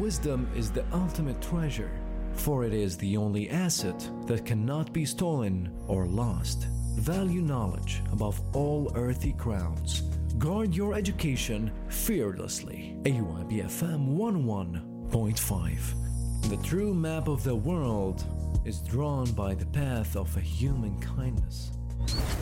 wisdom is the ultimate treasure, for it is the only asset that cannot be stolen or lost. Value knowledge above all earthly crowns. Guard your education fearlessly. AYBFM 101.5. The true map of the world is drawn by the path of a human kindness.